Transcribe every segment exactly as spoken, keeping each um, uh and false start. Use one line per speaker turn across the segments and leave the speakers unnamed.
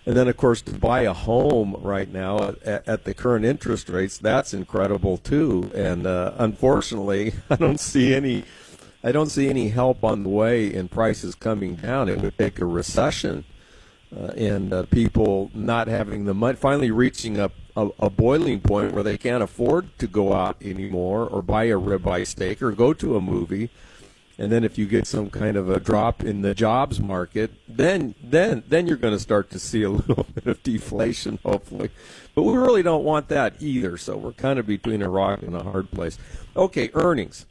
And then, of course, to buy a home right now at, at the current interest rates, that's incredible too. And uh, unfortunately, I don't see any, I don't see any help on the way in prices coming down. It would take a recession uh, and uh, people not having the money, finally reaching a, a, a boiling point where they can't afford to go out anymore or buy a ribeye steak or go to a movie. And then if you get some kind of a drop in the jobs market, then then then you're going to start to see a little bit of deflation, hopefully. But we really don't want that either, so we're kind of between a rock and a hard place. Okay, earnings.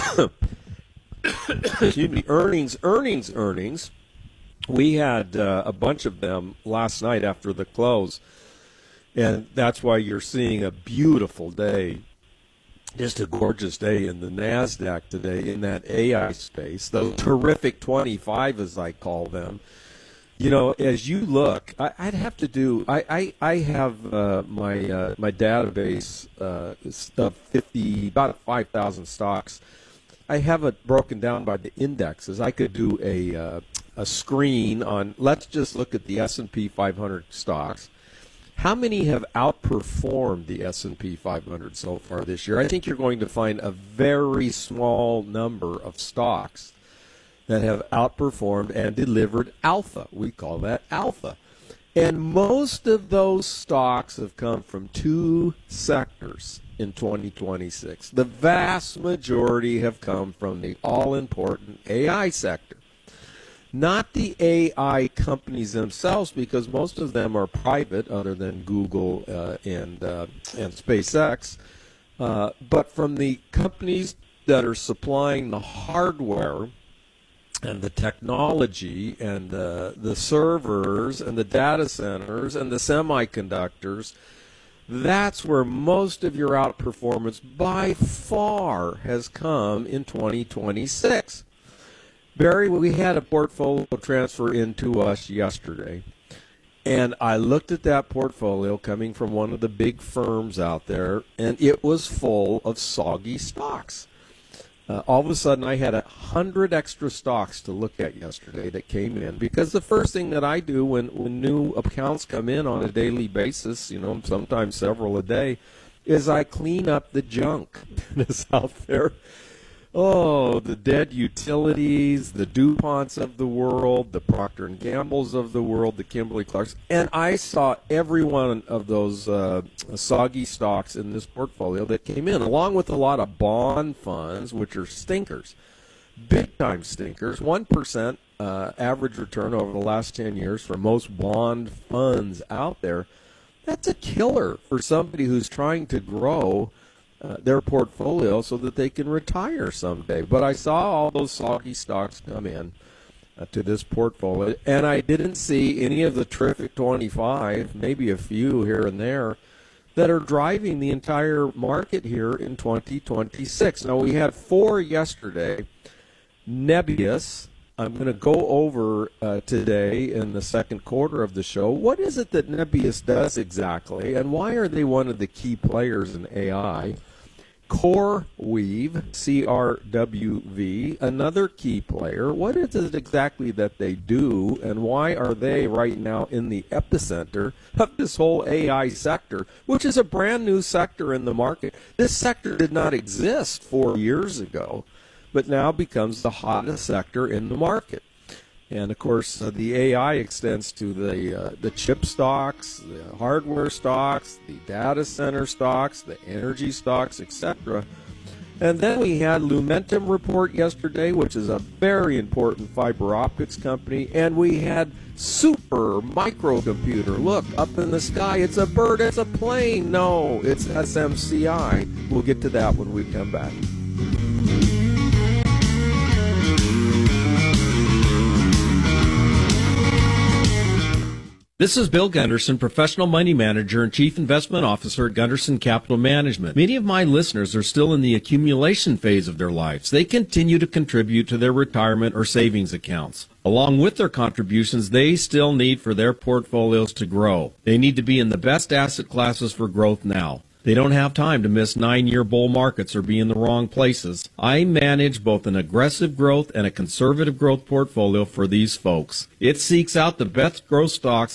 Excuse me, earnings, earnings, earnings. We had uh, a bunch of them last night after the close, and that's why you're seeing a beautiful day. Just a gorgeous day in the NASDAQ today in that A I space, the terrific twenty-five as I call them. You know, as you look, I, I'd have to do, I, I, I have uh, my uh, my database uh, of fifty, about five thousand stocks. I have it broken down by the indexes. I could do a, uh, a screen on, let's just look at the S and P five hundred stocks. How many have outperformed the S and P five hundred so far this year? I think you're going to find a very small number of stocks that have outperformed and delivered alpha. We call that alpha. And most of those stocks have come from two sectors in twenty twenty-six. The vast majority have come from the all-important A I sector. Not the A I companies themselves, because most of them are private, other than Google uh, and uh, and SpaceX, uh, but from the companies that are supplying the hardware and the technology and uh, the servers and the data centers and the semiconductors. That's where most of your outperformance by far has come in twenty twenty-six. Barry, we had a portfolio transfer into us yesterday, and I looked at that portfolio coming from one of the big firms out there, and it was full of soggy stocks. Uh, all of a sudden, I had a hundred extra stocks to look at yesterday that came in, because the first thing that I do when, when new accounts come in on a daily basis, you know, sometimes several a day, is I clean up the junk that is out there. Oh, the dead utilities, the DuPonts of the world, the Procter and Gambles of the world, the Kimberly-Clarks. And I saw every one of those uh, soggy stocks in this portfolio that came in, along with a lot of bond funds, which are stinkers, big-time stinkers, one percent uh, average return over the last ten years for most bond funds out there. That's a killer for somebody who's trying to grow Uh, their portfolio so that they can retire someday. But I saw all those soggy stocks come in uh, to this portfolio, and I didn't see any of the terrific twenty-five, maybe a few here and there, that are driving the entire market here in twenty twenty-six. Now, we had four yesterday. Nebius, I'm going to go over uh, today in the second quarter of the show. What is it that Nebius does exactly, and why are they one of the key players in A I? CoreWeave, C R W V, another key player. What is it exactly that they do, and why are they right now in the epicenter of this whole A I sector, which is a brand new sector in the market? This sector did not exist four years ago, but now becomes the hottest sector in the market. And, of course, uh, the A I extends to the uh, the chip stocks, the hardware stocks, the data center stocks, the energy stocks, et cetera. And then we had Lumentum report yesterday, which is a very important fiber optics company. And we had Super Microcomputer. Look, up in the sky, it's a bird, it's a plane. No, it's S M C I. We'll get to that when we come back.
This is Bill Gunderson, Professional Money Manager and Chief Investment Officer at Gunderson Capital Management. Many of my listeners are still in the accumulation phase of their lives. They continue to contribute to their retirement or savings accounts. Along with their contributions, they still need for their portfolios to grow. They need to be in the best asset classes for growth now. They don't have time to miss nine-year bull markets or be in the wrong places. I manage both an aggressive growth and a conservative growth portfolio for these folks. It seeks out the best growth stocks